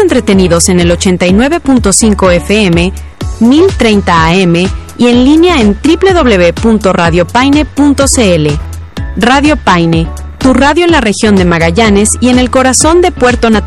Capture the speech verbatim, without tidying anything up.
entretenidos en el ochenta y nueve punto cinco F M, mil treinta A M y en línea en doble u doble u doble u punto radio paine punto c l. Radio Paine, tu radio en la región de Magallanes y en el corazón de Puerto Natales.